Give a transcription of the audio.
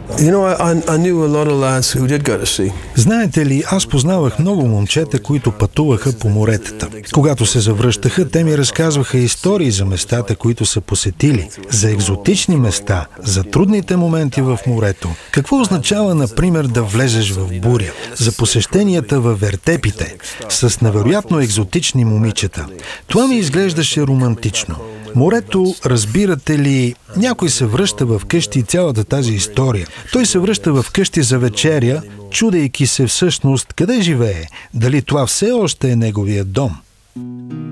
I knew a lot of lads who did go to sea. Знаете ли, аз познавах много момчета, които пътуваха по моретата. Когато се завръщаха, те ми разказваха истории за местата, които са посетили, за екзотични места, за трудните моменти в морето. Какво означава, например, да влезеш в буря, за посещенията във вертепите, с невероятно екзотични момичета. Това ми изглеждаше романтично. Морето, разбирате ли, някой се връща в къщи и цялата тази история. Той се връща в къщи за вечеря, чудейки се всъщност къде живее, дали това все още е неговия дом.